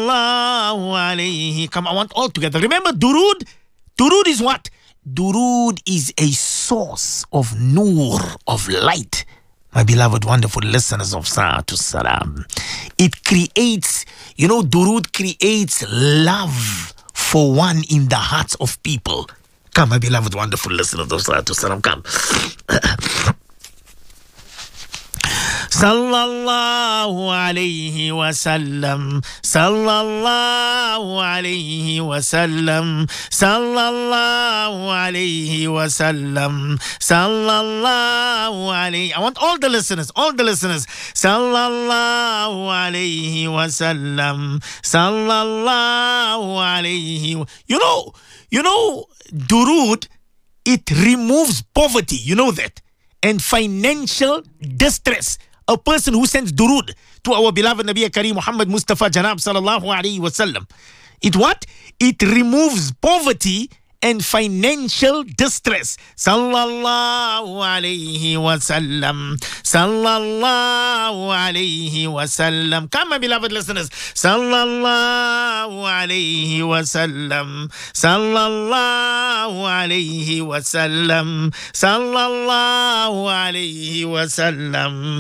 Sallallahu alayhi. Come, I want all together. Remember, durood? Durood is what? Durood is a source of nur, of light. My beloved, wonderful listeners of Sa'atus Salam. It creates, durood creates love for one in the hearts of people. Come, my beloved, wonderful listeners of Sa'atus Salam, come. Sallallahu alayhi wa sallam. Sallallahu alayhi wa sallam. Sallallahu alayhi wa sallam. Sallallahu alayhi. I want all the listeners. Sallallahu alayhi wa sallam. Sallallahu alayhi. Durood, it removes poverty. You know that. And financial distress. A person who sends durood to our beloved Nabi Kareem Muhammad Mustafa Janab Sallallahu Alaihi Wasallam. It what? It removes poverty and financial distress. Sallallahu Alaihi Wasallam. Sallallahu Alaihi Wasallam. Come, my beloved listeners. Sallallahu Alaihi Wasallam. Sallallahu Alaihi Wasallam. Sallallahu Alaihi Wasallam.